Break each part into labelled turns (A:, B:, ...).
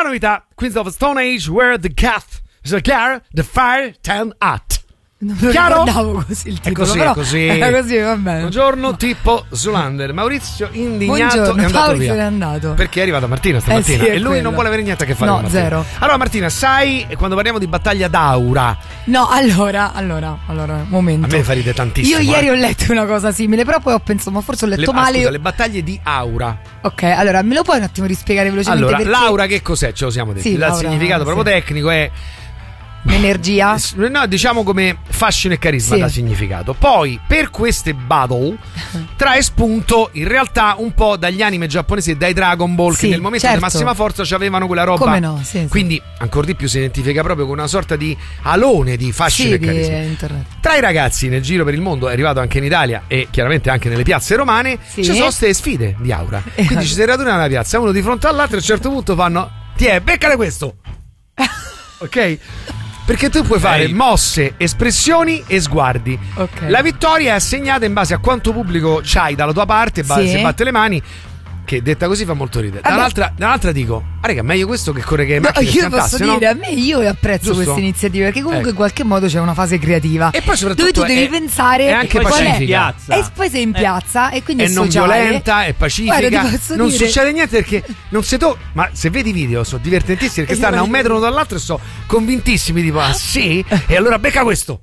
A: novità, Queens of Stone Age, Where the Cat, the Fire Turn Out.
B: Non lo
A: Chiaro?
B: ricordavo così il titolo,
A: È
B: però
A: così.
B: era così, va bene.
A: Buongiorno Tippo Zulander. Maurizio indignato
B: Buongiorno,
A: è andato
B: Paolo
A: via.
B: se n'è andato.
A: Perché è arrivata Martina stamattina
B: sì,
A: e lui
B: quello.
A: non vuole avere niente a che fare
B: No,
A: con Martina.
B: zero.
A: Allora Martina, sai quando parliamo di battaglia d'Aura?
B: No, allora, momento.
A: A me fa ridere tantissimo.
B: Io ieri ho letto una cosa simile, però poi ho pensato, ma forse ho letto male.
A: Scusa, le battaglie di Aura.
B: Ok, allora me lo puoi un attimo rispiegare velocemente?
A: Allora,
B: perché...
A: l'aura che cos'è? Ce lo siamo detti.
B: Sì,
A: Il
B: l'aura,
A: significato proprio tecnico è
B: energia.
A: No, diciamo come fascino e carisma
B: Sì.
A: da significato. Poi per queste battle trae spunto in realtà un po' dagli anime giapponesi e dai Dragon Ball,
B: Sì,
A: che nel momento
B: certo.
A: di massima forza avevano quella roba.
B: Come no? Sì, sì.
A: Quindi ancora di più si identifica proprio con una sorta di alone di fascino
B: Sì,
A: e
B: di
A: carisma.
B: internet.
A: Tra i ragazzi nel giro per il mondo, è arrivato anche in Italia e chiaramente anche nelle piazze romane,
B: Sì.
A: ci sono queste sfide di Aura. Quindi ci si radunano nella piazza, uno di fronte all'altro e a un certo punto fanno: tiè, beccale questo! Ok? Perché tu puoi fare mosse, espressioni e sguardi.
B: Ok.
A: La vittoria è assegnata in base a quanto pubblico c'hai dalla tua parte,
B: Sì.
A: se batte le mani, che detta così fa molto ridere. Dall'altra dico: raga, meglio questo che corre che le
B: No,
A: macchine
B: io
A: scantasse,
B: posso
A: no?
B: dire, a me io apprezzo
A: Giusto?
B: queste iniziative perché comunque
A: Ecco.
B: in qualche modo c'è una fase creativa
A: E poi soprattutto
B: dove tu devi
A: è
B: pensare
A: anche
B: qual è-
A: pacifica.
B: e poi sei in piazza e quindi
A: È
B: è
A: non
B: sociale.
A: violenta, è pacifica,
B: Guarda, ti posso
A: non
B: dire-
A: succede niente perché non si ma se vedi i video sono divertentissimi perché stanno a un metro uno dall'altro e sono convintissimi tipo ah sì? E allora becca questo.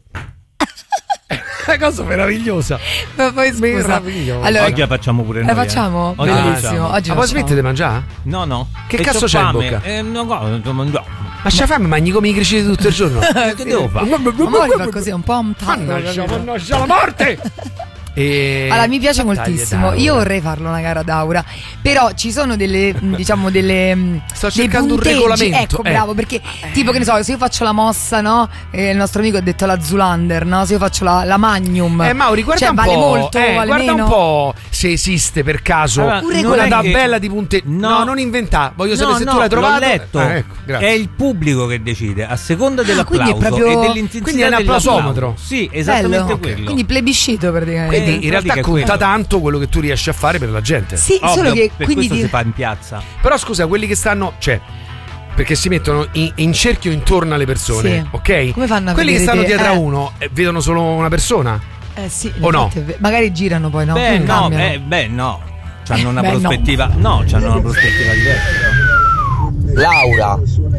A: Una cosa meravigliosa.
B: Ma poi scusa.
A: Meravigliosa.
B: Allora,
C: Oggi la facciamo pure
B: la
C: noi.
B: facciamo?
C: Oggi
B: Bellissimo.
C: la
B: Oggi
A: Ma
B: la
A: poi smettete di mangiare?
C: No.
A: Che
C: E
A: cazzo
C: c'ho
A: c'è in
C: fame.
A: bocca?
C: No.
A: Ma c'è fame, mangi come i greci tutto il giorno.
C: Che devo fare?
B: Ma poi fa così, un po' un
A: Mannaggia la morte! E...
B: Allora, mi piace
A: Battaglie
B: moltissimo.
A: d'Aura.
B: Io vorrei farlo una gara d'aura. Però ci sono delle, diciamo, delle.
A: Sto
B: dei
A: cercando un
B: punteggi.
A: regolamento.
B: Ecco, bravo, perché tipo, che ne so, se io faccio la mossa, no? Il nostro amico ha detto la Zulander, no? Se io faccio la Magnum.
A: Mauri, guarda
B: cioè,
A: un
B: vale
A: po'.
B: molto, vale
A: guarda
B: meno.
A: un po' se esiste per caso
C: Allora,
B: un
A: una
B: regolamento.
A: tabella di punteggi. No, non inventà. Voglio sapere se tu l'hai trovato.
C: L'ho letto.
A: Ecco, grazie.
C: È il pubblico che decide a seconda dell'applauso
B: quindi è proprio-
C: e dell'intensità
A: Quindi è un applausometro.
C: dell'applauso. Sì, esattamente
B: Bello.
C: quello.
B: Quindi plebiscito praticamente.
A: Quindi in
C: in
A: realtà
C: pratica è
A: conta
C: quello.
A: tanto quello che tu riesci a fare per la gente.
B: Sì,
C: Ovvio,
B: solo che
C: per
B: quindi
C: questo si fa in piazza.
A: Però scusa, quelli che stanno, cioè, perché si mettono in cerchio intorno alle persone,
B: Sì.
A: ok?
B: Come fanno a
A: quelli che
B: vedere
A: stanno
B: te?
A: dietro a uno vedono solo una persona.
B: sì,
A: O no?
B: infatti magari girano poi, no?
C: Beh,
B: Quindi
C: no,
B: cambiano.
C: no. C'hanno una
B: Beh, no.
C: prospettiva. No, c'hanno una prospettiva diversa.
D: Laura.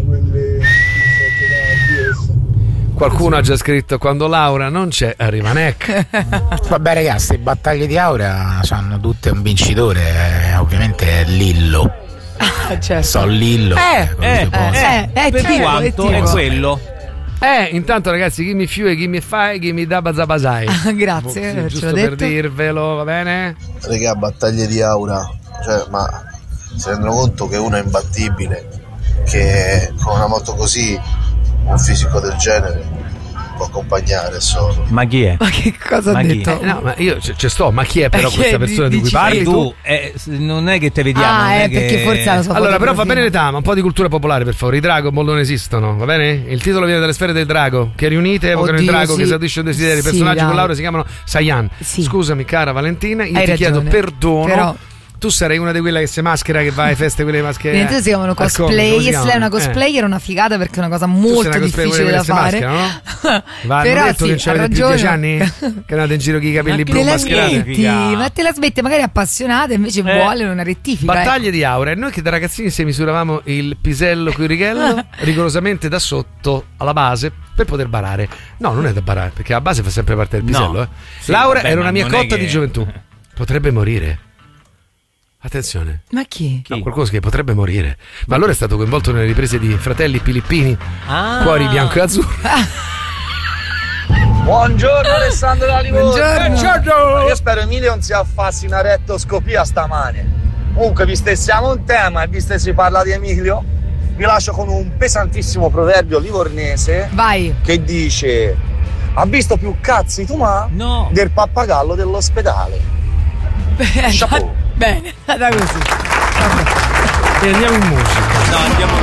A: Qualcuno ha già scritto: quando Laura non c'è, arriva Neck.
D: Vabbè ragazzi, le battaglie di Aura hanno tutte un vincitore, ovviamente è Lillo.
B: Certo.
D: So Lillo.
C: Per
B: tipo,
C: quanto
B: è
C: è
B: tipo.
C: quello.
A: Intanto ragazzi, chi mi fiue, chi mi fai, chi mi dà bazabasai.
B: Grazie,
A: Sì,
B: ce l'ho
A: giusto per
B: detto.
A: dirvelo, va bene?
E: Raga, battaglie di aura, cioè, ma si rendono conto che uno è imbattibile, che con una moto così, un fisico del genere può accompagnare solo.
C: Ma chi è?
B: Ma che cosa
C: Ma
B: ha
C: chi?
B: detto?
A: No, ma io ci sto, ma chi è però
B: Chi
A: questa
B: è?
A: persona di cui
B: Dici
A: parli tu?
C: Non è che te vediamo. non è che...
B: perché forse ha la sua
A: Allora,
B: foto
A: però va
B: profilo.
A: bene l'età, ma un po' di cultura popolare, per favore. I Dragon Ball non esistono, va bene? Il titolo viene dalle sfere del drago, che riunite evocano il
B: Oddio,
A: drago
B: sì.
A: che esaudisce il desiderio. I
B: Sì,
A: personaggi
B: dai.
A: con Laura si chiamano Saiyan.
B: Sì.
A: Scusami, cara Valentina, io
B: Hai
A: ti chiedo
B: ragione.
A: perdono.
B: Però-
A: Tu sarei una di quelle che si maschera, che va alle feste, quelle maschere.
B: Niente, si chiamano cosplay. E se lei è una cosplayer è una figata perché è una cosa molto difficile da fare.
A: Va,
B: Però
A: hanno detto
B: sì,
A: che ci
B: ha
A: avete più di
B: ragione.
A: 10 anni? Che andate in giro con i capelli blu
B: Te la
A: mascherati.
B: smetti, ma te la smetti, magari è appassionata, invece vuole una rettifica.
A: Battaglie di aura. E noi che da ragazzini se misuravamo il pisello con il righello rigorosamente da sotto alla base per poter barare. No, non è da barare, perché la base fa sempre parte del pisello.
C: No. Sì,
A: Laura
C: vabbè,
A: era
C: ma
A: una mia
C: non è
A: cotta
C: che-
A: di gioventù. Potrebbe morire. Attenzione.
B: Ma chi?
A: No, qualcuno che potrebbe morire. Ma allora è stato coinvolto nelle riprese di Fratelli Filippini,
C: Ah.
A: Cuori bianco e azzurro.
F: Buongiorno Alessandro da Livorno.
B: Buongiorno.
F: Io spero Emilio non si affassi una rettoscopia stamane. Comunque, visto che siamo un tema e visto che si parla di Emilio, vi lascio con un pesantissimo proverbio livornese
B: Vai.
F: che dice: ha visto più cazzi tu ma
C: No.
F: del pappagallo dell'ospedale. Chapeau.
B: Bene, da così.
A: E andiamo in musica.
C: No, andiamo